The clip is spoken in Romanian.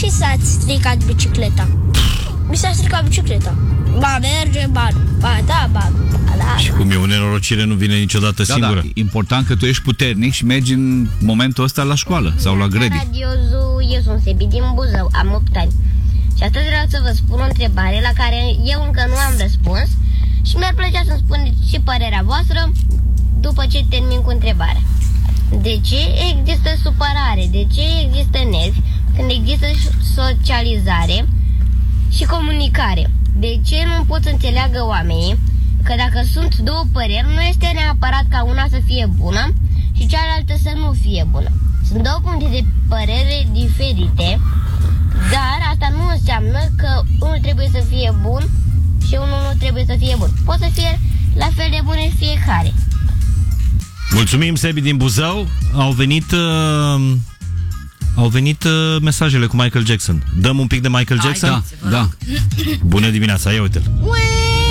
și s-a stricat bicicleta. Mi s-a stricat bicicleta. Ba merge, ba da, ba da. Și cum e o nenorocire, nu vine niciodată singură. Da, important că tu ești puternic și mergi în momentul ăsta la școală sau la grădini. Eu sunt Sebi din Buzău, am 8 ani. Și astăzi vreau să vă spun o întrebare la care eu încă nu am răspuns și mi-ar plăcea să-mi spuneți și părerea voastră după ce termin cu întrebarea. De ce există supărare? De ce există nervi când există socializare și comunicare? De ce nu pot să înțeleagă oamenii că dacă sunt două păreri, nu este neapărat ca una să fie bună și cealaltă să nu fie bună? Sunt două puncte de părere diferite, dar asta nu înseamnă că unul trebuie să fie bun și unul nu trebuie să fie bun. Pot să fie la fel de bune fiecare. Mulțumim, Sebi din Buzău. Au venit mesajele cu Michael Jackson. Dăm un pic de Michael Jackson? Da. Bună dimineața, ia uite-l.